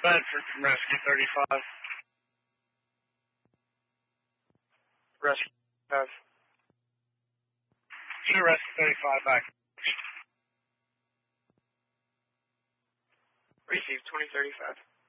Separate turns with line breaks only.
Bedford from Rescue 35. Rescue 5. Show Rescue 35 back.
Receive 2035.